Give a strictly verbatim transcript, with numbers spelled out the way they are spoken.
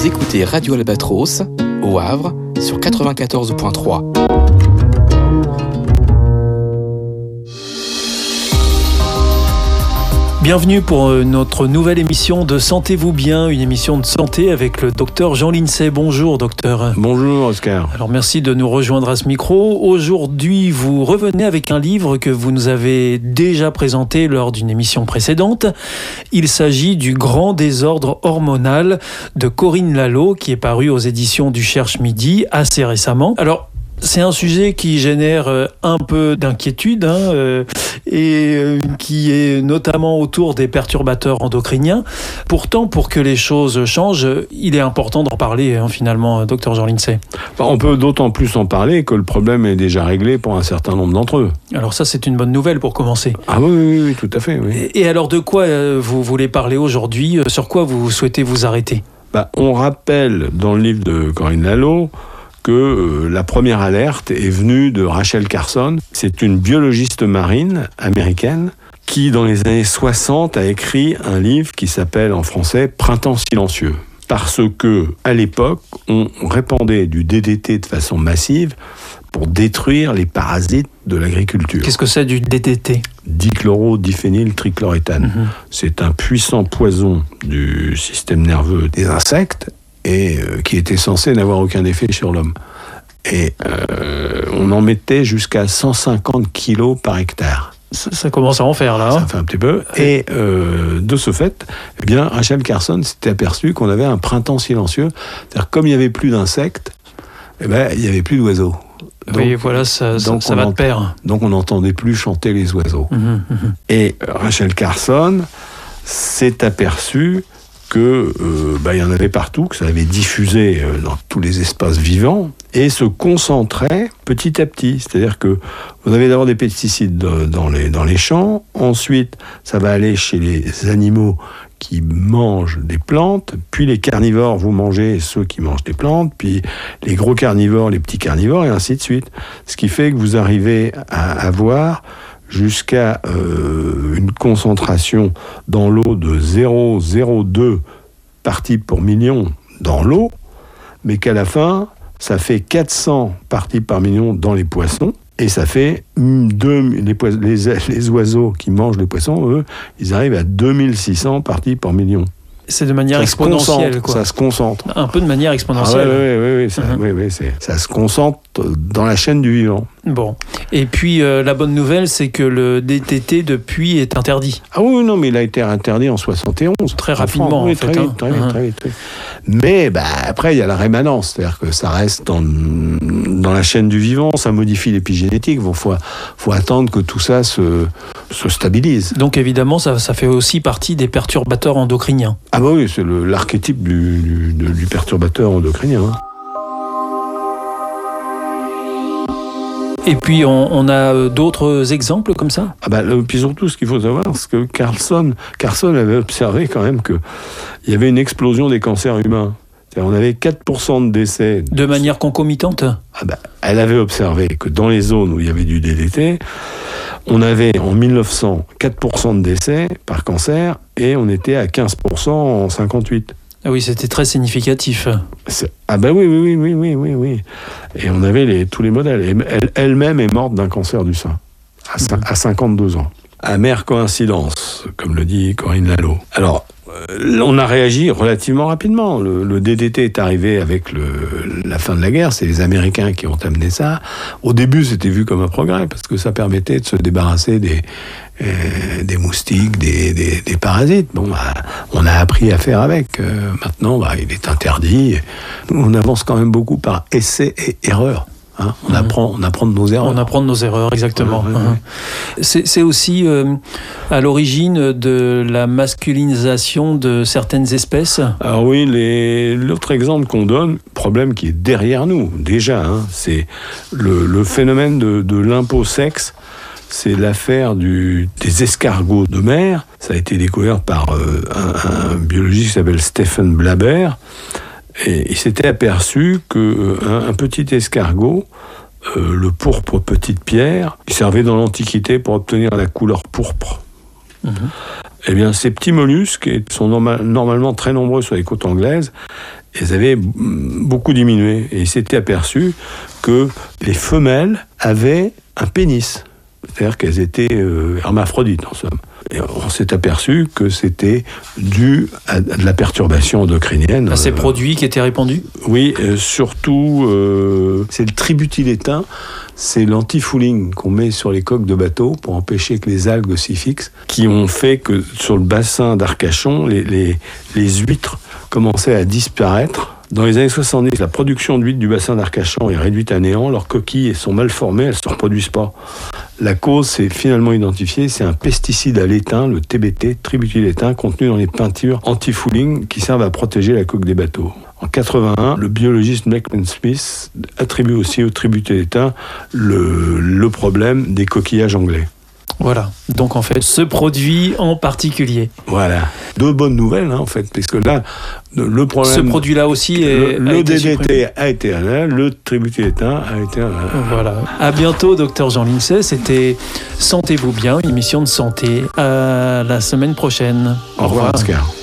Vous écoutez Radio Albatros, au Havre, sur quatre-vingt-quatorze point trois. Bienvenue pour notre nouvelle émission de Sentez-vous bien, une émission de santé avec le docteur Jean Lincey. Bonjour docteur. Bonjour Oscar. Alors merci de nous rejoindre à ce micro. Aujourd'hui, vous revenez avec un livre que vous nous avez déjà présenté lors d'une émission précédente. Il s'agit du Grand désordre hormonal de Corinne Lalo qui est paru aux éditions du Cherche Midi assez récemment. Alors, c'est un sujet qui génère un peu d'inquiétude hein, euh, et euh, qui est notamment autour des perturbateurs endocriniens. Pourtant, pour que les choses changent, il est important d'en parler hein, finalement, docteur Jean Lincey. On peut d'autant plus en parler que le problème est déjà réglé pour un certain nombre d'entre eux. Alors ça, c'est une bonne nouvelle pour commencer. Ah oui, oui, oui tout à fait. Oui. Et, et alors de quoi euh, vous voulez parler aujourd'hui ? Sur quoi vous souhaitez vous arrêter ? Bah, on rappelle dans le livre de Corinne Lalo que euh, la première alerte est venue de Rachel Carson. C'est une biologiste marine américaine qui, dans les années soixante, a écrit un livre qui s'appelle en français « Printemps silencieux ». Parce que, à l'époque, on répandait du D D T de façon massive pour détruire les parasites de l'agriculture. Qu'est-ce que c'est du D D T ? Dichlorodiphényltrichloroéthane. Mmh. C'est un puissant poison du système nerveux des insectes et euh, qui était censé n'avoir aucun effet sur l'homme. Et euh, on en mettait jusqu'à cent cinquante kilos par hectare. Ça, ça commence à en faire, là. Hein ça fait un petit peu. Et euh, de ce fait, eh bien, Rachel Carson s'était aperçu qu'on avait un printemps silencieux. C'est-à-dire, comme il n'y avait plus d'insectes, eh ben, il n'y avait plus d'oiseaux. Donc, oui, voilà, ça, ça, ça va de pair. Donc, on n'entendait plus chanter les oiseaux. Mmh, mmh. Et Rachel Carson s'est aperçu que euh, bah, il y en avait partout, que ça avait diffusé euh, dans tous les espaces vivants et se concentrait petit à petit. C'est-à-dire que vous avez d'abord des pesticides dans les, dans les champs, ensuite ça va aller chez les animaux qui mangent des plantes, puis les carnivores, vous mangez ceux qui mangent des plantes, puis les gros carnivores, les petits carnivores, et ainsi de suite. Ce qui fait que vous arrivez à avoir jusqu'à euh, une concentration dans l'eau de zéro virgule zéro deux parties par million dans l'eau, mais qu'à la fin, ça fait quatre cents parties par million dans les poissons, et ça fait deux, les, les, les oiseaux qui mangent les poissons, eux, ils arrivent à deux mille six cents parties par million. C'est de manière ça exponentielle, quoi. Ça se concentre. Un peu de manière exponentielle. Ah oui, oui, oui, ça, uh-huh. oui, oui c'est, ça se concentre dans la chaîne du vivant. Bon. Et puis, euh, la bonne nouvelle, c'est que le D D T, depuis, est interdit. Ah oui, non, mais il a été interdit en soixante et onze. Très rapidement, en, oui, fait. Très, Hein. vite, très, vite, uh-huh. très vite, très vite. Mais bah, après, il y a la rémanence. C'est-à-dire que ça reste dans, dans la chaîne du vivant, ça modifie l'épigénétique. Il bon, faut, faut attendre que tout ça se, se stabilise. Donc, évidemment, ça, ça fait aussi partie des perturbateurs endocriniens. Ah bah oui, c'est le, l'archétype du, du, du perturbateur endocrinien. Hein. Et puis, on, on a d'autres exemples comme ça ? Ah bah, puis surtout, ce qu'il faut savoir, c'est que Carson, Carson avait observé quand même qu'il y avait une explosion des cancers humains. C'est-à-dire, on avait quatre pour cent de décès. De manière concomitante ? Ah bah, elle avait observé que dans les zones où il y avait du D D T, on avait en mille neuf cents quatre pour cent de décès par cancer et on était à quinze pour cent en cinquante-huit. Ah oui, c'était très significatif. C'est... Ah ben bah oui, oui, oui, oui, oui, oui. Et on avait les, tous les modèles. Et elle, elle-même est morte d'un cancer du sein, à, mmh. à cinquante-deux ans. Amère coïncidence, comme le dit Corinne Lalo. Alors, euh, on a réagi relativement rapidement. Le, le D D T est arrivé avec le, la fin de la guerre. C'est les Américains qui ont amené ça. Au début, c'était vu comme un progrès, parce que ça permettait de se débarrasser des... Euh, des moustiques, des, des, des parasites. Bon, bah, on a appris à faire avec. Euh, maintenant, bah, il est interdit. On avance quand même beaucoup par essai et erreur. Hein, on, mmh. apprend, on apprend de nos erreurs. On apprend de nos erreurs, exactement. Ouais, ouais, ouais. C'est, c'est aussi euh, à l'origine de la masculinisation de certaines espèces. Alors oui, les, l'autre exemple qu'on donne, problème qui est derrière nous, déjà, hein, c'est le, le phénomène de, de l'imposexe. C'est l'affaire du, des escargots de mer. Ça a été découvert par euh, un, un biologiste qui s'appelle Stephen Blaber. Et il s'était aperçu qu'un euh, un petit escargot, euh, le pourpre petite pierre, qui servait dans l'Antiquité pour obtenir la couleur pourpre. Mmh. Eh bien, ces petits mollusques qui sont norma- normalement très nombreux sur les côtes anglaises, ils avaient beaucoup diminué. Et il s'était aperçu que les femelles avaient un pénis. C'est-à-dire qu'elles étaient euh, hermaphrodites, en somme. Et on s'est aperçu que c'était dû à de la perturbation endocrinienne. À ces euh, produits qui étaient répandus ? Oui, euh, surtout, euh, c'est le tributylétain, c'est l'antifouling qu'on met sur les coques de bateau pour empêcher que les algues s'y fixent, qui ont fait que sur le bassin d'Arcachon, les, les, les huîtres commençaient à disparaître. Dans les années soixante-dix, la production d'huîtres du bassin d'Arcachon est réduite à néant, leurs coquilles sont mal formées, elles ne se reproduisent pas. La cause, c'est finalement identifié, c'est un pesticide à l'étain, le T B T, tributylétain, contenu dans les peintures anti-fouling qui servent à protéger la coque des bateaux. En quatre-vingt-un, le biologiste Beckman Smith attribue aussi au tributylétain le, le problème des coquillages anglais. Voilà, donc en fait, ce produit en particulier. Voilà. Deux bonnes nouvelles, hein, en fait, parce que là, le problème... Ce produit-là aussi est, Le, le a été D D T supprimé. a été un, le tributylétain a été un. Voilà. À bientôt, docteur Jean Lincey. C'était Sentez-vous bien, une émission de santé. À la semaine prochaine. Au revoir, Oscar.